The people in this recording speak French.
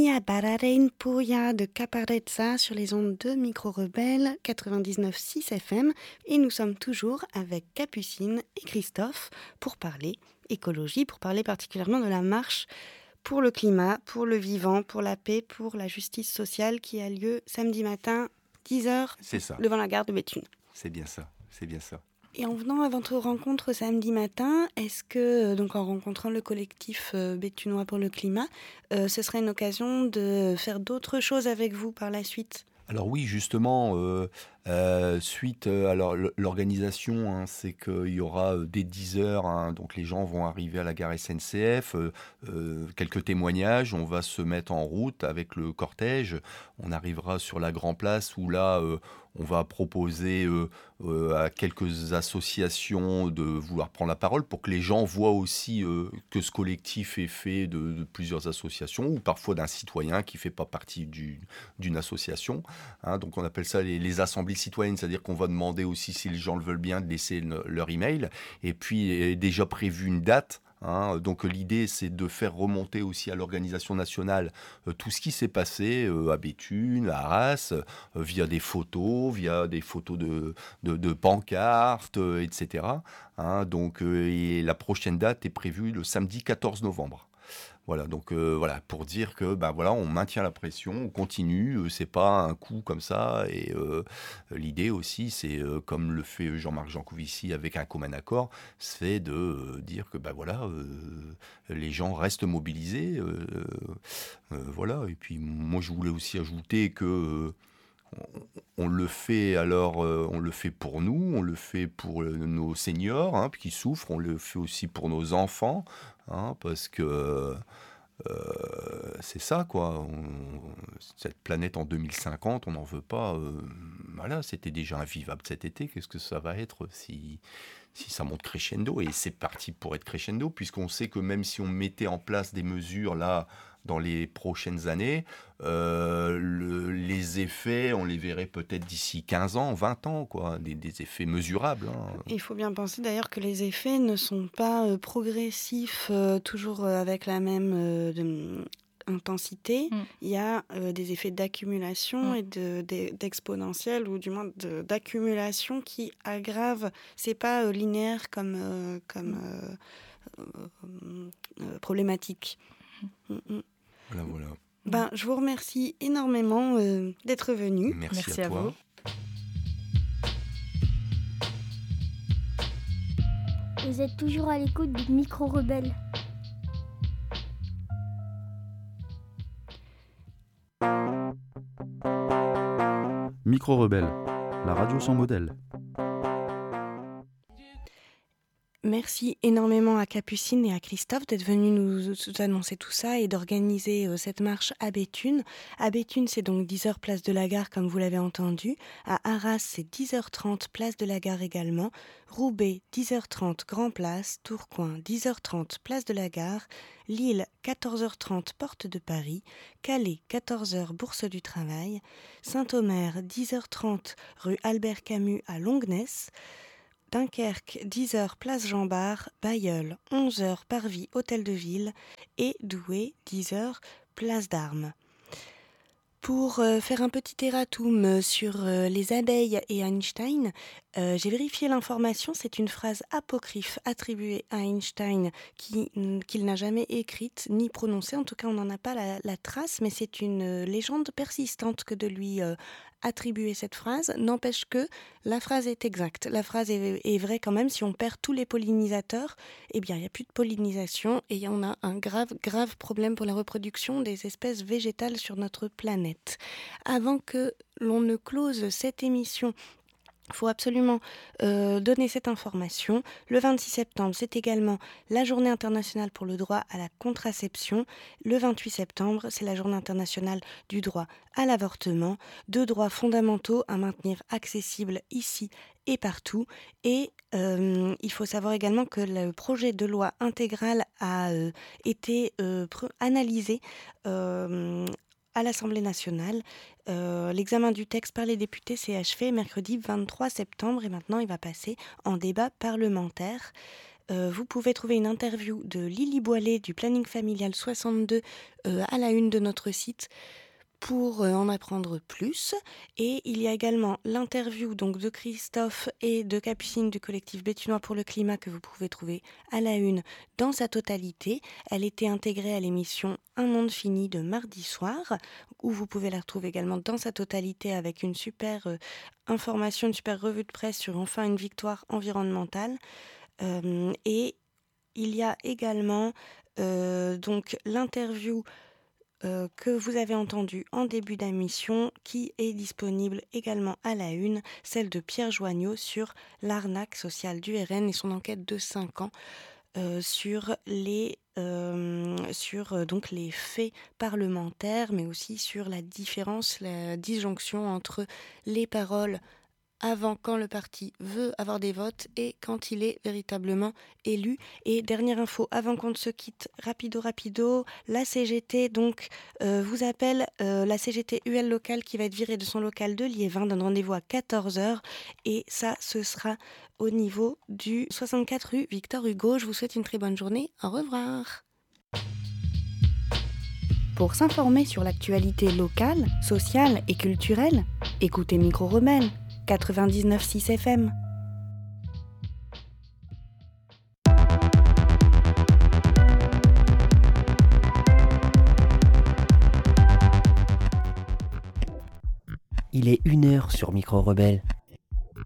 À Bararein Puya de Caparezza sur les ondes de Micro-Rebelle 99.6 FM et nous sommes toujours avec Capucine et Christophe pour parler écologie, pour parler particulièrement de la marche pour le climat, pour le vivant, pour la paix, pour la justice sociale qui a lieu samedi matin 10h devant la gare de Béthune. C'est bien ça, c'est bien ça. Et en venant à votre rencontre samedi matin, est-ce que, donc en rencontrant le collectif béthunois pour le climat, ce serait une occasion de faire d'autres choses avec vous par la suite ? Alors oui, justement, suite alors l'organisation, hein, c'est qu'il y aura dès 10h, hein, donc les gens vont arriver à la gare SNCF, quelques témoignages, on va se mettre en route avec le cortège, on arrivera sur la Grand Place où là, on va proposer à quelques associations de vouloir prendre la parole pour que les gens voient aussi que ce collectif est fait de plusieurs associations ou parfois d'un citoyen qui ne fait pas partie d'une association. Hein, donc on appelle ça les assemblées citoyennes, c'est-à-dire qu'on va demander aussi, si les gens le veulent bien, de laisser leur email. Et puis est déjà prévu une date. Hein, donc l'idée, c'est de faire remonter aussi à l'organisation nationale tout ce qui s'est passé à Béthune, à Arras, via des photos de pancartes, etc. Hein, donc et la prochaine date est prévue le samedi 14 novembre. Voilà, donc voilà, pour dire que voilà, on maintient la pression, on continue, c'est pas un coup comme ça, et l'idée aussi, c'est comme le fait Jean-Marc Jancovici avec un commun accord, c'est de dire que voilà, les gens restent mobilisés, voilà, et puis moi je voulais aussi ajouter que on le fait on le fait pour nous, on le fait pour nos seniors hein, qui souffrent, on le fait aussi pour nos enfants, hein, parce que c'est ça quoi. Cette planète en 2050, on n'en veut pas. Voilà, c'était déjà invivable cet été. Qu'est-ce que ça va être si ça monte crescendo? Et c'est parti pour être crescendo, puisqu'on sait que même si on mettait en place des mesures là dans les prochaines années, les effets, on les verrait peut-être d'ici 15 ans, 20 ans, quoi, des effets mesurables. Hein. Il faut bien penser d'ailleurs que les effets ne sont pas progressifs, toujours avec la même intensité. Il y a des effets d'accumulation et d'exponentielle, ou du moins d'accumulation qui aggravent. C'est pas linéaire comme problématique. Voilà. Je vous remercie énormément d'être venu. Merci à toi. Vous. Vous êtes toujours à l'écoute du Micro-Rebelle. Micro-Rebelle, la radio sans modèle. Merci énormément à Capucine et à Christophe d'être venus nous annoncer tout ça et d'organiser cette marche à Béthune. À Béthune, c'est donc 10h place de la Gare, comme vous l'avez entendu. À Arras, c'est 10h30 place de la Gare également. Roubaix, 10h30 Grand Place. Tourcoing, 10h30 place de la Gare. Lille, 14h30 porte de Paris. Calais, 14h Bourse du Travail. Saint-Omer, 10h30 rue Albert Camus à Longnes. Dunkerque, 10h, place Jean-Bart, Bailleul, 11h, Parvis, Hôtel de Ville, et Douai, 10h, place d'Armes. Pour faire un petit erratum sur les abeilles et Einstein, j'ai vérifié l'information, c'est une phrase apocryphe attribuée à Einstein qu'il n'a jamais écrite ni prononcée, en tout cas on n'en a pas la trace, mais c'est une légende persistante que de lui attribuer cette phrase. N'empêche que la phrase est exacte, la phrase est vraie quand même. Si on perd tous les pollinisateurs, eh bien il n'y a plus de pollinisation et on a un grave problème pour la reproduction des espèces végétales sur notre planète. Avant que l'on ne close cette émission, il faut absolument donner cette information. Le 26 septembre, c'est également la journée internationale pour le droit à la contraception. Le 28 septembre, c'est la journée internationale du droit à l'avortement. 2 droits fondamentaux à maintenir accessibles ici et partout. Et il faut savoir également que le projet de loi intégral a été analysé à l'Assemblée nationale. L'examen du texte par les députés s'est achevé mercredi 23 septembre et maintenant il va passer en débat parlementaire. vous pouvez trouver une interview de Lily Boilet du Planning Familial 62 à la une de notre site pour en apprendre plus. Et il y a également l'interview donc de Christophe et de Capucine du collectif Béthunois pour le climat que vous pouvez trouver à la une dans sa totalité. Elle était intégrée à l'émission Un monde fini de mardi soir, où vous pouvez la retrouver également dans sa totalité avec une super information, une super revue de presse sur enfin une victoire environnementale. Et il y a également donc l'interview que vous avez entendu en début d'émission, qui est disponible également à la une, celle de Pierre Joignot sur l'arnaque sociale du RN et son enquête de 5 ans sur donc les faits parlementaires, mais aussi sur la différence, la disjonction entre les paroles avant, quand le parti veut avoir des votes et quand il est véritablement élu. Et dernière info, avant qu'on ne se quitte, rapido, la CGT donc vous appelle, la CGT UL locale qui va être virée de son local de Liévin, donne rendez-vous à 14h et ça, ce sera au niveau du 64 rue Victor Hugo. Je vous souhaite une très bonne journée, au revoir. Pour s'informer sur l'actualité locale, sociale et culturelle, écoutez Micro Rebelle 99.6 FM. Il est 1h sur Micro Rebelle.